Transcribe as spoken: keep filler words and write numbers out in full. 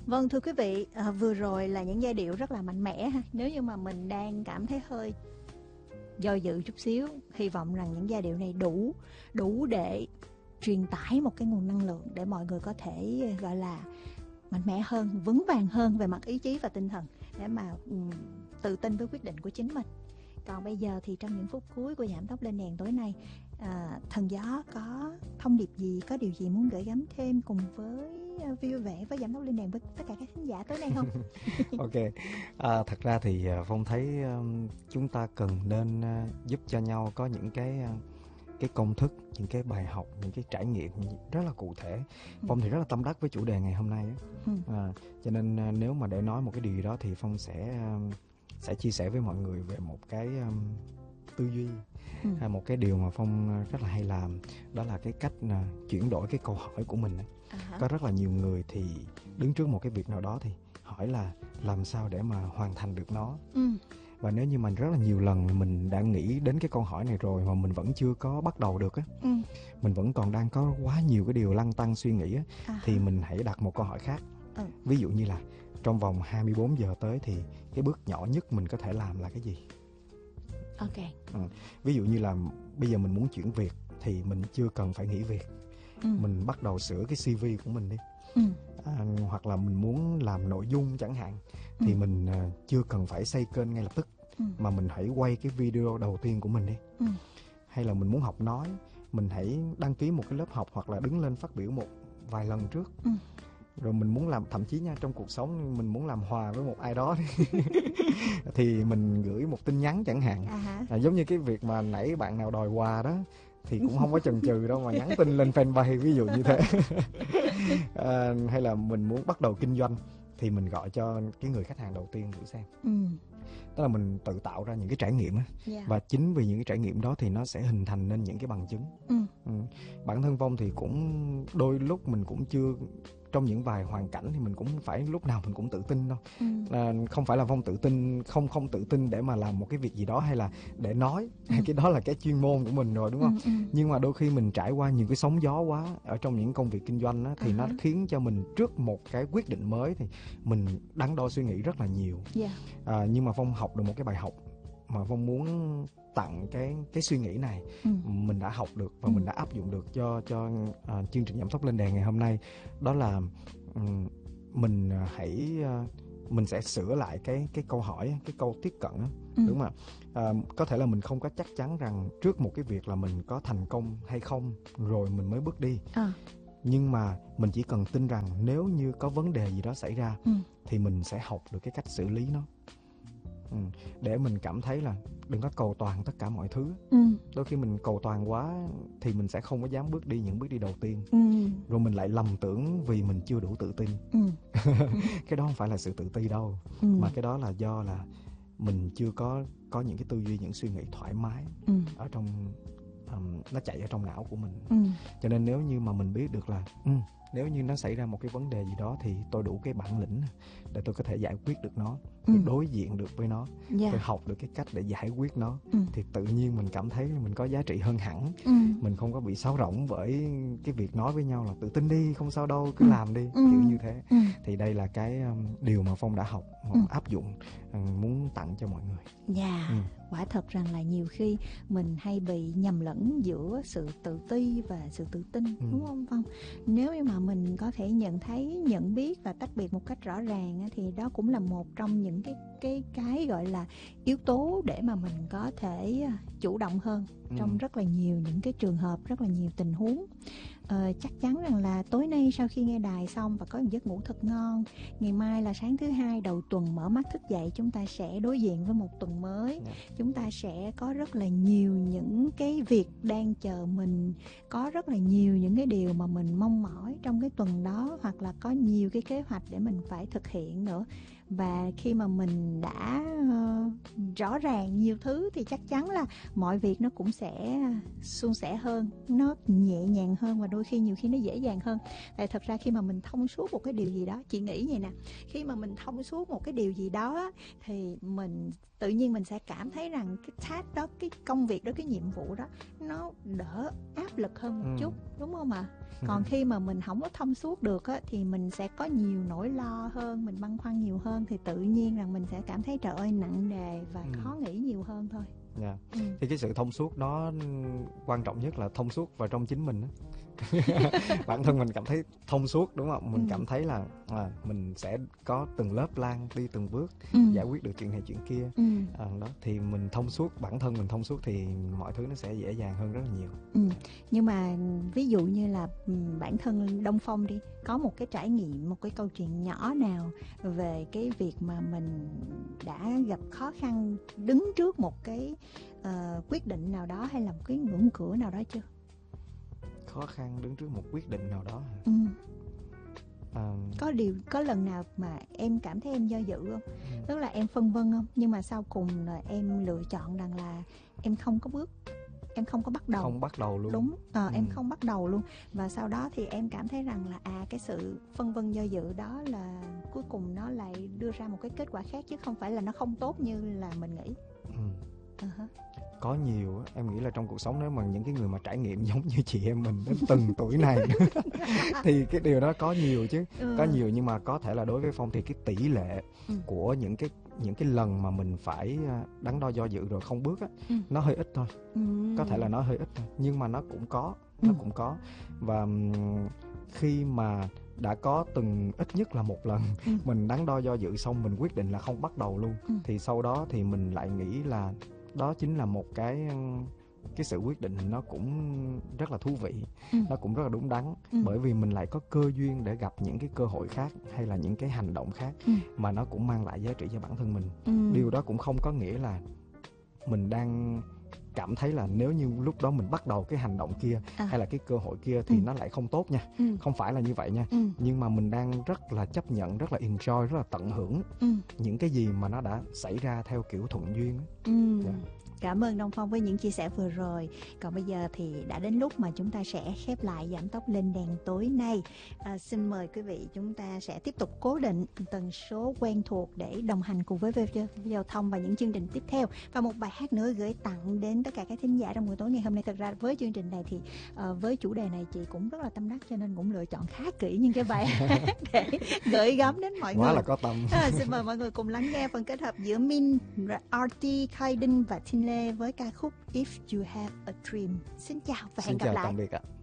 Vâng, thưa quý vị, à, vừa rồi là những giai điệu rất là mạnh mẽ ha. Nếu như mà mình đang cảm thấy hơi do dự chút xíu, hy vọng rằng những giai điệu này đủ đủ để truyền tải một cái nguồn năng lượng để mọi người có thể gọi là mạnh mẽ hơn, vững vàng hơn về mặt ý chí và tinh thần để mà um, tự tin với quyết định của chính mình. Còn bây giờ thì trong những phút cuối của Giảm Tốc Lên Đèn tối nay, à, Thần Gió có thông điệp gì, có điều gì muốn gửi gắm thêm cùng với uh, vui vẻ với Giảm Tốc Lên Đèn với tất cả các khán giả tối nay không? Ok, à, thật ra thì Phong thấy um, chúng ta cần nên uh, giúp cho nhau có những cái uh, cái công thức, những cái bài học, những cái trải nghiệm rất là cụ thể. Phong thì rất là tâm đắc với chủ đề ngày hôm nay ấy. À, cho nên uh, nếu mà để nói một cái điều gì đó thì Phong sẽ uh, sẽ chia sẻ với mọi người về một cái um, tư duy ừ. hay một cái điều mà Phong rất là hay làm, đó là cái cách uh, chuyển đổi cái câu hỏi của mình ấy. Uh-huh. Có rất là nhiều người thì đứng trước một cái việc nào đó thì hỏi là làm sao để mà hoàn thành được nó. Ừ. Và nếu như mình rất là nhiều lần mình đã nghĩ đến cái câu hỏi này rồi mà mình vẫn chưa có bắt đầu được á, ừ. mình vẫn còn đang có quá nhiều cái điều lăn tăn suy nghĩ á, uh-huh. thì mình hãy đặt một câu hỏi khác. Ừ. Ví dụ như là trong vòng hai mươi bốn giờ tới thì cái bước nhỏ nhất mình có thể làm là cái gì? Ok. Ừ. Ví dụ như là bây giờ mình muốn chuyển việc thì mình chưa cần phải nghỉ việc. Ừ. Mình bắt đầu sửa cái xê vê của mình đi. Ừ. À, hoặc là mình muốn làm nội dung chẳng hạn thì ừ. mình uh, chưa cần phải xây kênh ngay lập tức, ừ. mà mình hãy quay cái video đầu tiên của mình đi. Ừ. Hay là mình muốn học nói, mình hãy đăng ký một cái lớp học hoặc là đứng lên phát biểu một vài lần trước. Ừ. Rồi mình muốn làm, thậm chí nha, trong cuộc sống mình muốn làm hòa với một ai đó thì mình gửi một tin nhắn chẳng hạn. À, à, giống như cái việc mà nãy bạn nào đòi quà đó thì cũng không có chần chừ đâu mà nhắn tin lên fanpage, ví dụ như thế. À, hay là mình muốn bắt đầu kinh doanh thì mình gọi cho cái người khách hàng đầu tiên thử xem. Ừ. Tức là mình tự tạo ra những cái trải nghiệm á. Yeah. Và chính vì những cái trải nghiệm đó thì nó sẽ hình thành nên những cái bằng chứng. Ừ. Ừ. Bản thân Phong thì cũng đôi lúc mình cũng chưa, trong những vài hoàn cảnh thì mình cũng phải lúc nào mình cũng tự tin đâu. Ừ. À, không phải là Phong tự tin, không không tự tin để mà làm một cái việc gì đó hay là để nói. Ừ. Cái đó là cái chuyên môn của mình rồi, đúng không? Ừ, ừ. Nhưng mà đôi khi mình trải qua nhiều cái sóng gió quá ở trong những công việc kinh doanh á, thì uh-huh. nó khiến cho mình trước một cái quyết định mới thì mình đắn đo suy nghĩ rất là nhiều. Yeah. À, nhưng mà Phong học được một cái bài học mà Phong muốn tặng cái cái suy nghĩ này. Ừ. Mình đã học được và ừ. mình đã áp dụng được cho cho uh, chương trình Giảm Tốc Lên Đèn ngày hôm nay. Đó là um, mình uh, hãy uh, mình sẽ sửa lại cái cái câu hỏi, cái câu tiếp cận đó. Ừ. Đúng không ạ? Uh, có thể là mình không có chắc chắn rằng trước một cái việc là mình có thành công hay không rồi mình mới bước đi. À. Nhưng mà mình chỉ cần tin rằng nếu như có vấn đề gì đó xảy ra ừ. thì mình sẽ học được cái cách xử lý nó. Ừ. Để mình cảm thấy là đừng có cầu toàn tất cả mọi thứ. Ừ. Đôi khi mình cầu toàn quá thì mình sẽ không có dám bước đi những bước đi đầu tiên. Ừ. Rồi mình lại lầm tưởng vì mình chưa đủ tự tin. Ừ. Cái đó không phải là sự tự ti đâu. Ừ. Mà cái đó là do là mình chưa có có những cái tư duy, những suy nghĩ thoải mái. Ừ. Ở trong um, nó chạy ở trong não của mình. Ừ. Cho nên nếu như mà mình biết được là um, nếu như nó xảy ra một cái vấn đề gì đó thì tôi đủ cái bản lĩnh để tôi có thể giải quyết được nó, tôi ừ. đối diện được với nó, yeah. tôi học được cái cách để giải quyết nó, ừ. thì tự nhiên mình cảm thấy mình có giá trị hơn hẳn. Ừ. Mình không có bị sáo rỗng bởi cái việc nói với nhau là tự tin đi, không sao đâu, cứ ừ. làm đi, ừ. kiểu như thế. Ừ. Thì đây là cái um, điều mà Phong đã học, ừ. áp dụng, um, muốn tặng cho mọi người. Dạ, yeah. ừ. Quả thật rằng là nhiều khi mình hay bị nhầm lẫn giữa sự tự ti và sự tự tin, ừ. đúng không Phong? Nếu như mà mình có thể nhận thấy, nhận biết và tách biệt một cách rõ ràng thì đó cũng là một trong những cái cái cái gọi là yếu tố để mà mình có thể chủ động hơn ừ. trong rất là nhiều những cái trường hợp, rất là nhiều tình huống. Ờ, chắc chắn rằng là tối nay sau khi nghe đài xong và có một giấc ngủ thật ngon, ngày mai là sáng thứ hai đầu tuần mở mắt thức dậy, chúng ta sẽ đối diện với một tuần mới. Yeah. Chúng ta sẽ có rất là nhiều những cái việc đang chờ mình, có rất là nhiều những cái điều mà mình mong mỏi trong cái tuần đó, hoặc là có nhiều cái kế hoạch để mình phải thực hiện nữa. Và khi mà mình đã uh, rõ ràng nhiều thứ thì chắc chắn là mọi việc nó cũng sẽ suôn sẻ hơn, nó nhẹ nhàng hơn và đôi khi nhiều khi nó dễ dàng hơn. Tại thật ra khi mà mình thông suốt một cái điều gì đó, chị nghĩ vậy nè, khi mà mình thông suốt một cái điều gì đó thì mình tự nhiên mình sẽ cảm thấy rằng cái task đó, cái công việc đó, cái nhiệm vụ đó nó đỡ áp lực hơn một ừ. chút, đúng không ạ? Còn khi mà mình không có thông suốt được á, thì mình sẽ có nhiều nỗi lo hơn, mình băn khoăn nhiều hơn, thì tự nhiên rằng mình sẽ cảm thấy trời ơi nặng nề và ừ. khó nghĩ nhiều hơn thôi. Yeah. Ừ. Thì cái sự thông suốt đó quan trọng nhất là thông suốt vào trong chính mình đó. Bản thân mình cảm thấy thông suốt, đúng không? Mình ừ. cảm thấy là à, mình sẽ có từng lớp plan, đi từng bước, ừ. giải quyết được chuyện này chuyện kia. ừ. à, đó thì mình thông suốt, bản thân mình thông suốt thì mọi thứ nó sẽ dễ dàng hơn rất là nhiều. ừ. Nhưng mà ví dụ như là bản thân Đông Phong đi, có một cái trải nghiệm, một cái câu chuyện nhỏ nào về cái việc mà mình đã gặp khó khăn đứng trước một cái uh, quyết định nào đó, hay là một cái ngưỡng cửa nào đó chưa? Khó khăn đứng trước một quyết định nào đó hả? Ừ. À... Có điều, có lần nào mà em cảm thấy em do dự không? Ừ. Tức là em phân vân không? Nhưng mà sau cùng là em lựa chọn rằng là em không có bước, em không có bắt đầu. Không bắt đầu luôn. Đúng, à, ừ. em không bắt đầu luôn. Và sau đó thì em cảm thấy rằng là à cái sự phân vân do dự đó là cuối cùng nó lại đưa ra một cái kết quả khác, chứ không phải là nó không tốt như là mình nghĩ. Ừ. Uh-huh. Có nhiều, em nghĩ là trong cuộc sống nếu mà những cái người mà trải nghiệm giống như chị em mình đến từng tuổi này thì cái điều đó có nhiều chứ. ừ. Có nhiều, nhưng mà có thể là đối với Phong thì cái tỷ lệ ừ. của những cái những cái lần mà mình phải đắn đo do dự rồi không bước á, ừ. nó hơi ít thôi. ừ. Có thể là nó hơi ít thôi, nhưng mà nó cũng có, nó ừ. cũng có. Và khi mà đã có từng ít nhất là một lần ừ. mình đắn đo do dự xong mình quyết định là không bắt đầu luôn, ừ. thì sau đó thì mình lại nghĩ là đó chính là một cái cái sự quyết định nó cũng rất là thú vị, ừ. nó cũng rất là đúng đắn, ừ. bởi vì mình lại có cơ duyên để gặp những cái cơ hội khác hay là những cái hành động khác ừ. mà nó cũng mang lại giá trị cho bản thân mình. ừ. Điều đó cũng không có nghĩa là mình đang cảm thấy là nếu như lúc đó mình bắt đầu cái hành động kia à. hay là cái cơ hội kia thì ừ. nó lại không tốt nha. ừ. Không phải là như vậy nha. ừ. Nhưng mà mình đang rất là chấp nhận, rất là enjoy, rất là tận hưởng ừ. những cái gì mà nó đã xảy ra theo kiểu thuận duyên. ừ. yeah. Cảm ơn Đông Phong với những chia sẻ vừa rồi. Còn bây giờ thì đã đến lúc mà chúng ta sẽ khép lại Giảm Tốc Lên Đèn tối nay. À, xin mời quý vị, chúng ta sẽ tiếp tục cố định tần số quen thuộc để đồng hành cùng với Giao thông và những chương trình tiếp theo. Và một bài hát nữa gửi tặng đến tất cả các thính giả trong buổi tối ngày hôm nay. Thật ra với chương trình này thì uh, với chủ đề này chị cũng rất là tâm đắc, cho nên cũng lựa chọn khá kỹ những cái bài hát để gửi gắm đến mọi Quá người. Quá là có tâm. À, xin mời mọi người cùng lắng nghe phần kết hợp giữa Min, Arty, Kaiden và Thin Lê với ca khúc If You Have a Dream. Xin chào và hẹn Xin gặp chào, lại. Tạm biệt ạ.